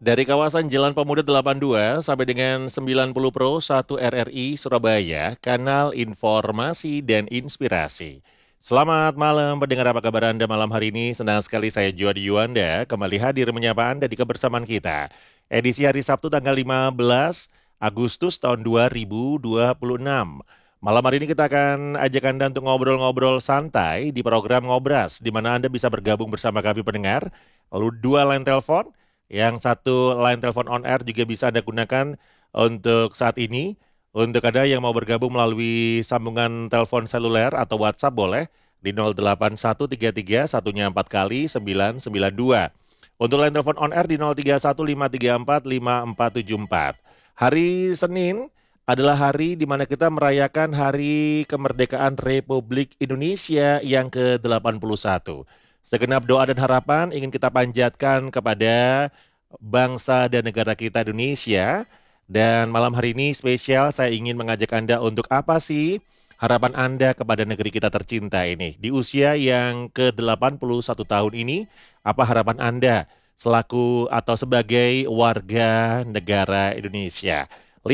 Dari kawasan Jalan Pemuda 82 sampai dengan 90 Pro 1 RRI Surabaya, kanal informasi dan inspirasi. Selamat malam pendengar, apa kabar Anda malam hari ini? Senang sekali saya Juadi Yuanda kembali hadir menyapa Anda di kebersamaan kita. Edisi hari Sabtu tanggal 15 Agustus tahun 2026. Malam hari ini kita akan ajak Anda untuk ngobrol-ngobrol santai di program Ngobras, di mana Anda bisa bergabung bersama kami pendengar. Lalu dua line telepon, yang satu line telepon on air juga bisa Anda gunakan untuk saat ini. Untuk Anda yang mau bergabung melalui sambungan telepon seluler atau WhatsApp boleh di 08133 satunya 4 kali 992. Untuk line telepon on air di 0315345474. Hari Senin adalah hari di mana kita merayakan Hari Kemerdekaan Republik Indonesia yang ke-81. Segenap doa dan harapan ingin kita panjatkan kepada bangsa dan negara kita Indonesia. Dan malam hari ini spesial saya ingin mengajak Anda untuk apa sih harapan Anda kepada negeri kita tercinta ini. Di usia yang ke-81 tahun ini, apa harapan Anda selaku atau sebagai warga negara Indonesia?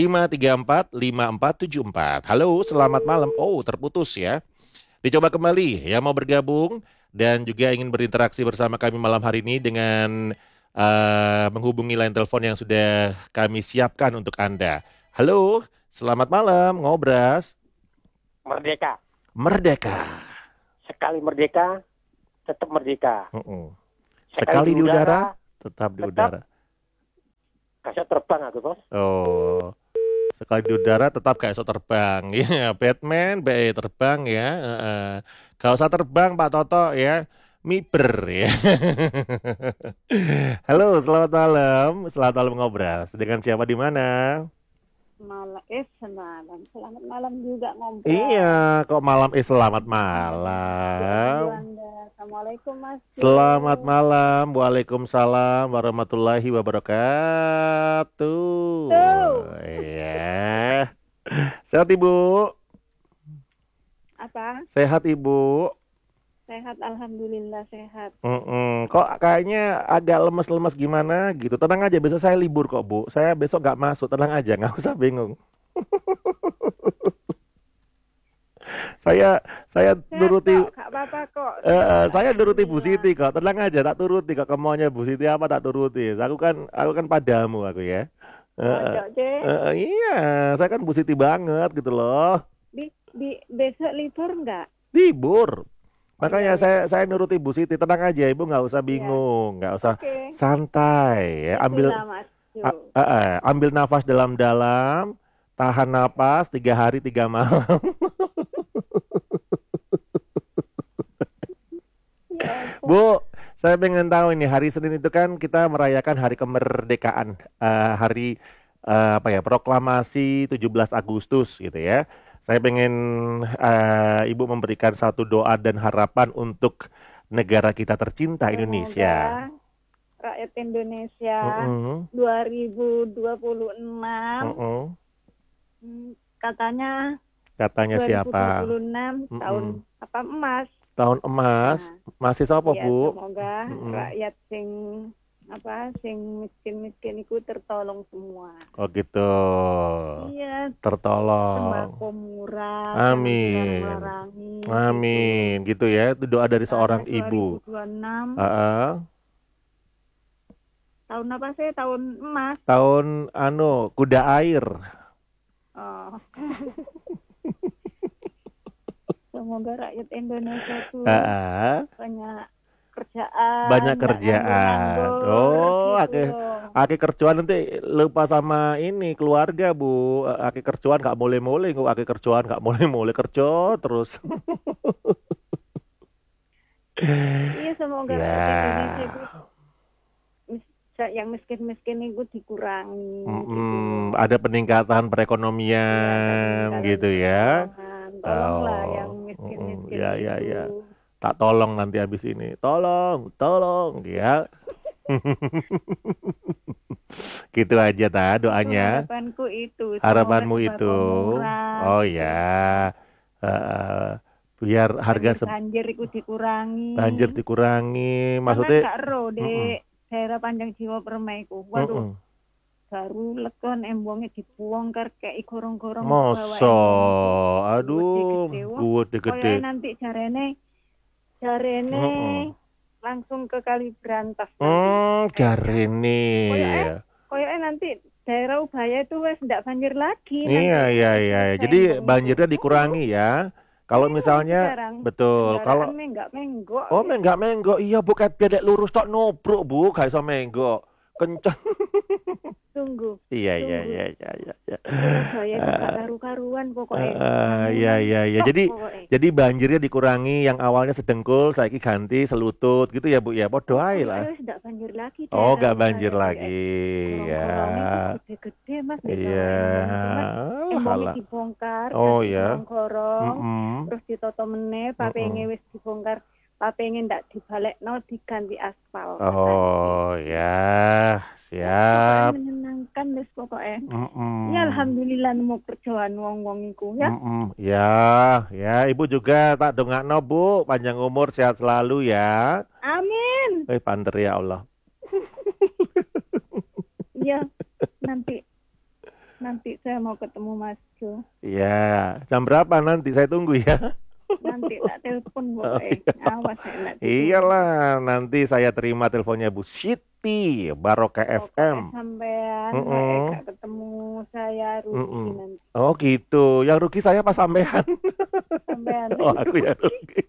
5345474. Halo, selamat malam. Oh, terputus ya. Dicoba kembali yang mau bergabung dan juga ingin berinteraksi bersama kami malam hari ini dengan menghubungi line telepon yang sudah kami siapkan untuk Anda. Halo, selamat malam, Ngobras. Merdeka. Merdeka. Sekali merdeka, tetap merdeka. Sekali di udara, tetap di udara. Kasih terbang aku, Bos. Oh, sekali di udara tetap kayak so terbang. Ya, Batman, BE terbang ya. Gak usah terbang Pak Toto ya. Miber ya. Halo, selamat malam. Selamat malam Ngobras. Dengan siapa di mana? Selamat malam juga ngobrol. Iya, kok malam selamat Juanda. malam. Assalamualaikum Mas. Selamat malam. Waalaikumsalam warahmatullahi wabarakatuh. Iya. Sehat Ibu? Apa? Sehat Ibu? Sehat, alhamdulillah sehat. Kok kayaknya agak lemes-lemes gimana gitu. Tenang aja, besok saya libur kok Bu. Saya besok nggak masuk, tenang aja, nggak usah bingung. saya nuruti kok, gak apa-apa kok. saya nuruti Bu Siti kok, tenang aja, tak turuti kok, kemauannya Bu Siti apa tak turuti. Aku kan padamu aku ya. Iya, saya kan Bu Siti banget gitu loh. Besok libur nggak? Libur. Makanya saya nuruti Bu Siti, tenang aja Ibu, nggak usah bingung, nggak usah, santai ya. Ambil nafas dalam-dalam, tahan napas 3 hari 3 malam. Bu, saya pengen tahu ini hari Senin itu kan kita merayakan hari kemerdekaan, hari proklamasi 17 Agustus gitu ya. Saya pengen Ibu memberikan satu doa dan harapan untuk negara kita tercinta Indonesia. Rakyat Indonesia 2026 katanya siapa? 2026 tahun apa emas? Tahun emas. Masih siapa ya, Bu? Semoga rakyat sing miskin itu tertolong semua. Oh gitu. Iya. Tertolong. Sembako murah. Amin. Amin. Gitu ya. Itu doa dari seorang ibu. 2026. Tahun apa sih? Tahun emas. Tahun kuda air. Oh. Semoga rakyat Indonesia itu banyak kerjaan. Oh, gitu. ake kerjaan nanti lupa sama ini keluarga Bu. Ake kerjaan nggak boleh-boleh, ake kerjaan nggak boleh-boleh kerja terus. Iya, semoga rakyat Indonesia itu yang miskin-miskin itu dikurangi. Gitu. Ada peningkatan perekonomian gitu ya. Tolonglah yang miskin-miskin ya. Tak tolong nanti habis ini. Tolong ya. Gitu aja doanya. Harapanmu itu. Oh ya. Biar harga banjir itu dikurangi. Banjir dikurangi. Maksudnya daerah Panjang Jiwa Permai ku. Waduh, Mm-mm. baru lekon embongnya dibongkar kayak gorong-gorong bawa Masa, embong aduh, gede-gede. Wah, gede-gede. koyoke nanti jarene Mm-mm. langsung ke Kali Brantas nanti. Jarene. Koyoke nanti daerah Ubaya itu wes ndak banjir lagi Iya, nanti. iya, iya. Jadi Embong banjirnya itu. dikurangi ya. Kalau misalnya, Sekarang betul. Kalau, kendaraannya nggak menggok. oh enggak menggok. Iya, Bu, kayak bedek lurus tok nubruk, Bu. Gak iso menggok. Kenceng. Tunggu. Iya, iya, iya, iya, iya. Surabaya itu gak karu-karuan pokoknya. Iya, iya, iya. Jadi banjirnya dikurangi, yang awalnya sedengkul, saiki ganti selutut gitu ya, Bu ya. Podo ae lah. Wis ndak banjir lagi. Oh, daerah nggak banjir Ubaya, lagi ya. gorong-gorongnya itu gede-gede Mas. Iya. Embongnya Alah. dibongkar, Oh kasih ya. gorong-gorong, Mm-mm. terus ditoto meneh, papenge wis dibongkar, papenge ndak dibalekno diganti aspal. Oh ya, Pokoknya siap. menyenangkan wis pokoknya. Mm-mm. Ya alhamdulillah nemu kerjaan wong-wong iku ya. Mm-mm. Ya, ya, Ibu juga tak dongakno, Bu, panjang umur, sehat selalu ya. Amin. Panter ya Allah. Iya, nanti saya mau ketemu Mas Jo. Ya, jam berapa nanti saya tunggu ya. Nanti tak telepon pokoknya. Awas saya nggak tidur. Iyalah, nanti saya terima teleponnya Bu Siti Barokah FM. Pokoknya sampean gak ketemu saya rugi nanti. Oh gitu, yang rugi saya pas sampean. Sampean. Oh aku ya rugi.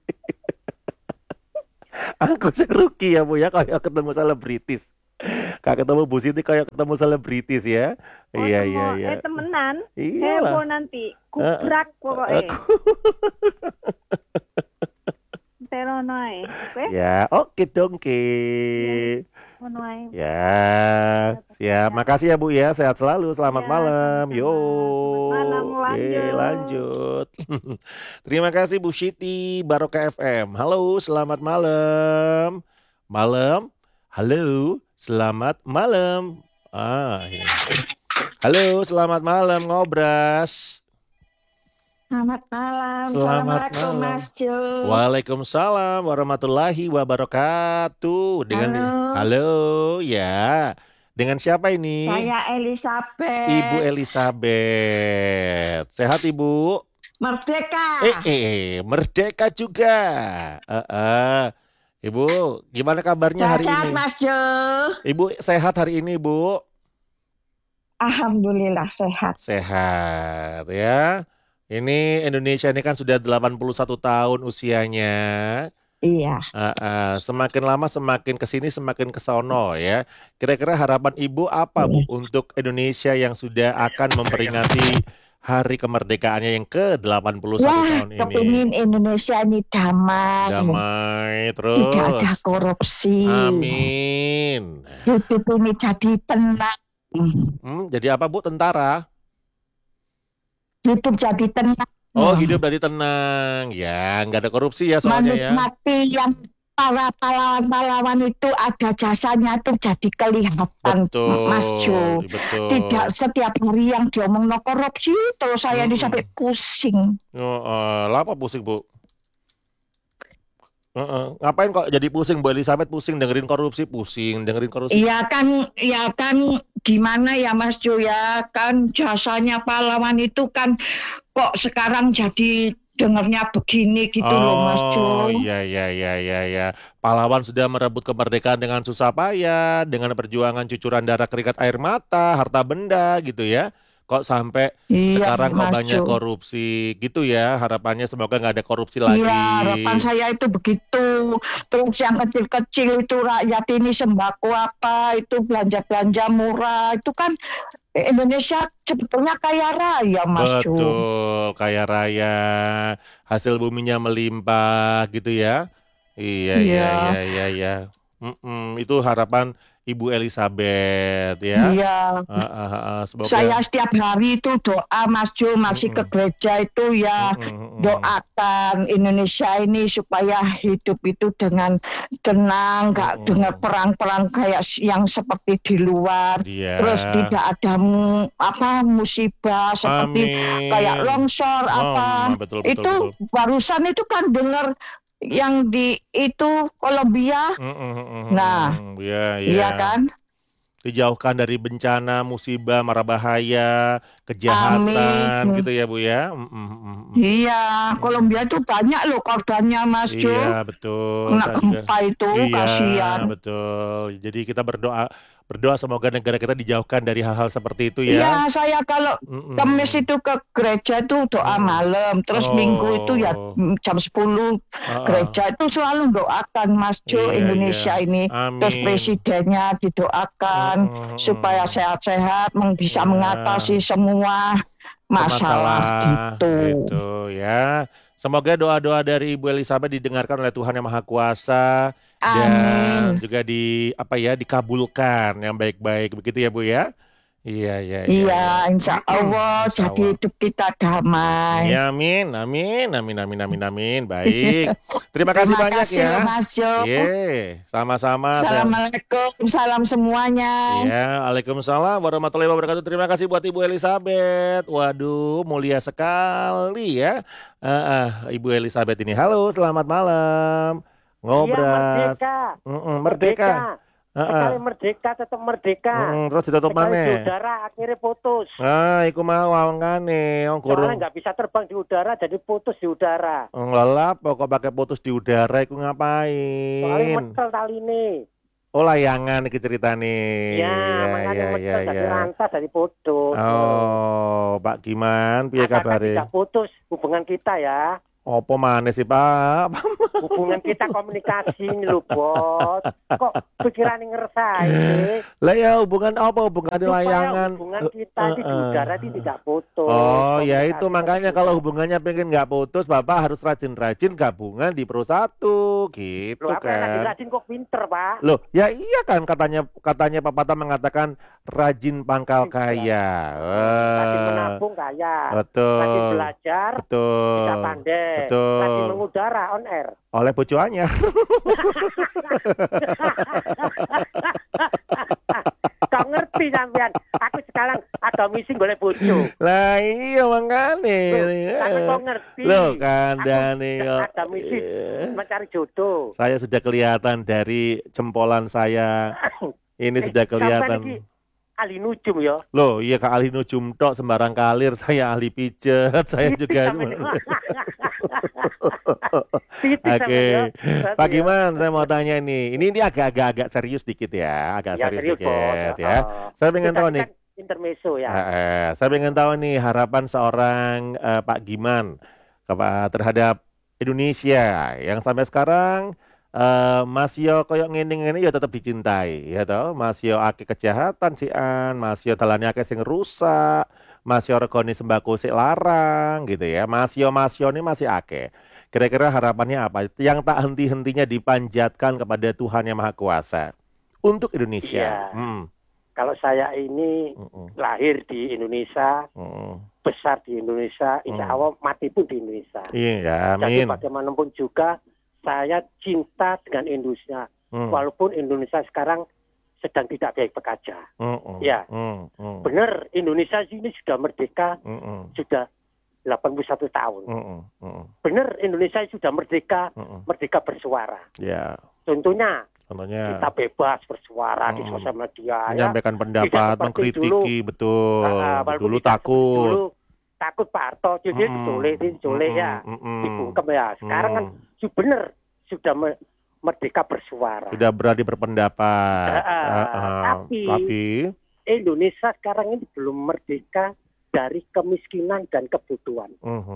Aku sih rugi ya Bu ya, kayak ketemu selebritis. Kayak ketemu Bu Siti kayak ketemu selebritis ya. Iya. Temenan. Iyalah. Heboh nanti. Kubrak pokoknya. Terono ae. Oke? Ya, oke dongke. Ono ae. Ya, siap. Makasih ya Bu ya, sehat selalu. Selamat Ya, malam. sama-sama. Yo. Selamat malam, Lanjut. Terima kasih Bu Siti Barokah FM. Halo, selamat malam. Malam. Halo, selamat malam. Ini. Halo, selamat malam Ngobras. Selamat malam. Selamat Assalamualaikum malam. Mas Jo. Waalaikumsalam warahmatullahi wabarakatuh. Halo, ya. Dengan siapa ini? Saya Elizabeth. Ibu Elizabeth. Sehat Ibu? Merdeka. Merdeka juga. Ibu, gimana kabarnya hari Sehat ini? Mas Jo. Ibu sehat hari ini, Bu? Alhamdulillah sehat. Sehat ya. Ini Indonesia ini kan sudah 81 tahun usianya. Iya. Semakin lama semakin kesini semakin kesono ya. Kira-kira harapan Ibu apa Bu untuk Indonesia yang sudah akan memperingati hari kemerdekaannya yang ke-81 tahun ini? Kepingin Indonesia ini damai. Damai terus. Tidak ada korupsi. Amin. Hidup ini jadi tenang. Jadi apa Bu? Tentara? Hidup jadi tenang. Oh, hidup jadi tenang. Ya, nggak ada korupsi ya soalnya ya. Menikmati yang para pahlawan-pahlawan itu ada jasanya itu jadi kelihatan. Betul, Mas Jo. betul. Tidak setiap hari yang diomong korupsi terus saya ini sampai pusing. Apa pusing Bu? Ngapain kok jadi pusing Bu Elizabeth? Pusing dengerin korupsi. Iya kan gimana ya Mas Jo ya, kan jasanya pahlawan itu kan kok sekarang jadi dengarnya begini gitu loh Mas Jo. Iya. Pahlawan sudah merebut kemerdekaan dengan susah payah, dengan perjuangan cucuran darah, keringat air mata, harta benda gitu ya. Kok sampai sekarang kok banyak korupsi gitu ya. Harapannya semoga nggak ada korupsi lagi. Iya, harapan saya itu begitu. Terus yang kecil-kecil itu rakyat ini sembako apa, itu belanja-belanja murah. Itu kan Indonesia sebetulnya kaya raya Mas Jo. Betul, kaya raya. Hasil buminya melimpah gitu ya. Iya. Itu harapan Ibu Elizabeth ya. Iya. Semoga... Saya setiap hari itu doa Mas Jo, masih ke gereja itu ya doakan Indonesia ini supaya hidup itu dengan tenang, nggak dengar perang-perang kayak yang seperti di luar. Iya. Terus tidak ada musibah seperti kayak longsor betul. Barusan itu kan dengar yang di itu Kolombia. Nah, Ya, iya ya. kan? Dijauhkan dari bencana, musibah, mara bahaya, kejahatan, Amin. gitu ya Bu ya. Iya, Kolombia itu banyak loh korbannya Mas Jo. Iya, betul. Kena Saya juga. gempa itu, Iya, kasihan. betul. Jadi kita berdoa semoga negara kita dijauhkan dari hal-hal seperti itu ya. Iya, saya kalau Kamis itu ke gereja itu doa malam. Terus Minggu itu ya Oh, jam 10 gereja itu selalu doakan Mas Jo iya, iya. Indonesia ini. Terus Amin. presidennya didoakan supaya sehat-sehat, bisa mengatasi Ya, semua masalah bermasalah gitu. gitu ya. Semoga doa-doa dari Ibu Elizabeth didengarkan oleh Tuhan Yang Maha Kuasa dan Amin. juga dikabulkan yang baik-baik begitu ya Bu ya. Iya, iya, iya, Iya, iya. insya Allah Insya jadi Allah. hidup kita damai. Ya, amin, amin, amin, amin, amin, amin. Baik. Terima kasih Terima banyak kasih loh ya. Mas Jo. Sama-sama. Assalamualaikum, salam semuanya. Ya, Waalaikumsalam warahmatullahi wabarakatuh. Terima kasih buat Ibu Elizabeth. Waduh, mulia sekali ya. Ibu Elizabeth ini. Halo, selamat malam. Iya, Ngobras. merdeka. Merdeka. Sekali merdeka, tetap merdeka. Terus ditutup Sekali di mana? udara, akhirnya putus. Iku mau angkane, Soalnya nggak bisa terbang di udara, jadi putus di udara. Ngelelap kok pakai putus di udara iku Soalnya ngapain? metel tali ini. Oh, layangan iki ceritane. Ya, Ya, makanya ya, ya, metel jadi ya. rantas, jadi putus. Oh, Pak Giman, piye Asalkan kabare? tidak putus hubungan kita ya. Opo maneh sih, Pak? Hubungan kita komunikasi ini lho, Bos. Kok pikiran ngeresai? Lah ya hubungan apa? Hubungan di Supaya layangan. hubungan kita di udara ini tidak putus. Oh, ya itu Komunikasi makanya terus kalau juga. hubungannya pengen nggak putus, Bapak harus rajin-rajin gabungan di Pro 1, gitu Loh, aku yang kan. rajin kok pinter, Pak. Loh, ya iya kan katanya pepatah mengatakan rajin pangkal kaya. Rajin menabung kaya. Rajin Betul. belajar bisa Betul. pandai. Rajin Betul. mengudara on air. Oleh bocoannya. Kau ngerti sampean? Aku sekarang ada misi golek bojo. Lah iya makane. Tapi kau ngerti? Loh kandhane Aku kok. ada misi mencari jodoh. Saya sudah kelihatan dari jempolan saya. Ini sudah Sampean iki kelihatan. ahli nujum ya. Loh, iya Kak ahli nujum tok sembarang kalir, saya ahli pijet, saya juga. Oke. Pak Giman, saya mau tanya nih. Ini agak serius dikit ya, agak Ya, serius serius, dikit Bos. ya. Saya pengen Kita tahu ini nih. kan intermezzo ya. Saya pengen tahu nih harapan seorang Pak Giman terhadap Indonesia yang sampai sekarang masih koyok ngene-ngene ya tetap dicintai ya toh, masih akeh kejahatan sian, masih dalane akeh sing rusak, masih regane sembako sik larang gitu ya. Masih ini masih akeh. Kira-kira harapannya apa? Yang tak henti-hentinya dipanjatkan kepada Tuhan Yang Maha Kuasa untuk Indonesia. Iya. Kalau saya ini lahir di Indonesia, besar di Indonesia, insya Allah mati pun di Indonesia. Iya, Jadi amin. bagaimanapun juga saya cinta dengan Indonesia, walaupun Indonesia sekarang sedang tidak baik-baik aja. Ya, benar Indonesia ini sudah merdeka, sudah 81 tahun. Benar Indonesia sudah merdeka, merdeka bersuara. Ya. Contohnya Contohnya kita bebas bersuara di sosial media, menyampaikan pendapat, mengkritiki, betul. Dulu kita takut. Dulu takut Pak Harto, jadi diculik ya, dibungkem ya. Sekarang kan benar sudah merdeka bersuara. Sudah berani berpendapat. Tapi Indonesia sekarang ini belum merdeka dari kemiskinan dan kebutuhan.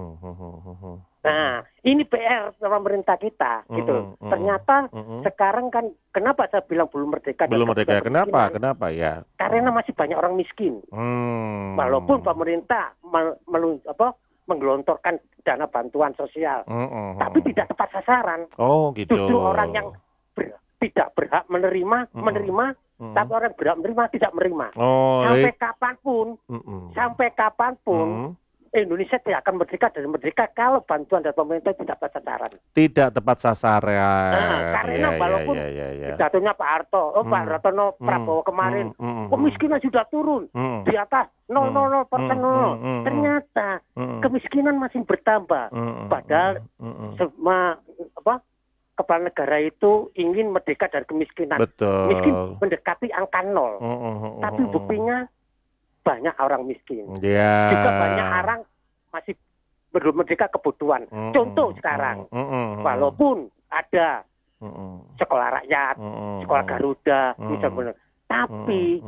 Nah, ini PR pemerintah kita, gitu. Ternyata sekarang kan, kenapa saya bilang belum merdeka? Belum merdeka, kenapa ya? Karena masih banyak orang miskin. Walaupun pemerintah menggelontorkan dana bantuan sosial, tapi tidak tepat sasaran. Oh, gitu. Justru orang yang tidak berhak menerima, tapi orang berhak menerima tidak menerima. Oh, sampai kapanpun, Indonesia tidak akan merdeka dan merdeka kalau bantuan dari pemerintah tidak tepat sasaran. Tidak tepat sasaran. Karena walaupun pidatonya Pak Harto, Pak Ratono Prabowo kemarin, kemiskinan sudah turun di atas 0,00%. Ternyata kemiskinan masih bertambah. Padahal semua kepala negara itu ingin merdeka dari kemiskinan. Betul. Miskin mendekati angka 0. Tapi buktinya banyak orang miskin. Juga banyak orang masih belum merdeka kebutuhan. Contoh sekarang, walaupun ada sekolah rakyat, sekolah Garuda, misalnya, tapi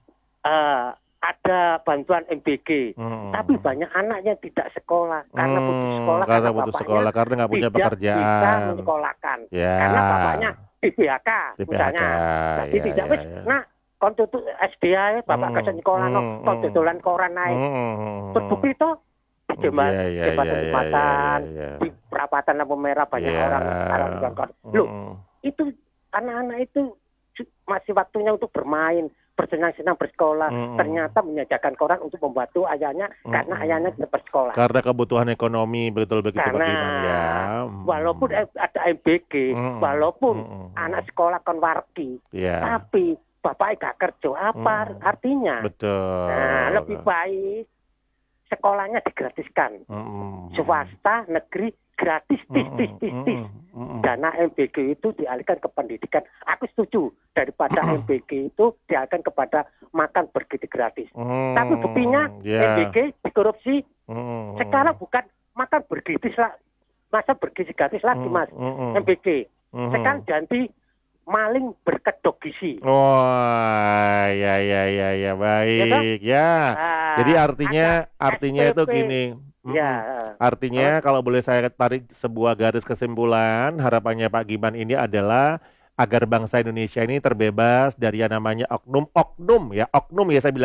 ada bantuan MBG, tapi banyak anak yang tidak sekolah karena putus sekolah, karena putus sekolah, karena nggak punya pekerjaan, tidak bisa menyekolahkan, karena bapaknya di PHK, misalnya, jadi tidak wis, nah kontu SDA bapak kasih sekolah kontu dolan koran naik, terbukti itu di jembatan, di perapatan lampu merah banyak orang loh, itu anak-anak itu masih waktunya untuk bermain, bersenang-senang bersekolah, ternyata menyajikan koran untuk membantu ayahnya karena ayahnya tidak bersekolah. Karena kebutuhan ekonomi betul-betul begitu ya. Walaupun ada MBG, walaupun anak sekolah kon wargi, tapi bapak gak kerja, apa artinya? Betul. Nah, lebih baik sekolahnya digratiskan. Swasta, negeri gratis, tis. Dana MBG itu dialihkan ke pendidikan. Aku setuju daripada MBG itu dialihkan kepada makan bergizi gratis. Tapi buktinya MBG dikorupsi. Sekarang bukan makan bergizi lah, masa bergizi gratis lagi mas. MBG. Sekarang ganti maling berkedok gizi. Oh, ya baik ya. Jadi artinya itu gini. Artinya kalau boleh saya tarik sebuah garis kesimpulan, harapannya Pak Giman ini adalah agar bangsa Indonesia ini terbebas dari yang namanya oknum ya saya bilang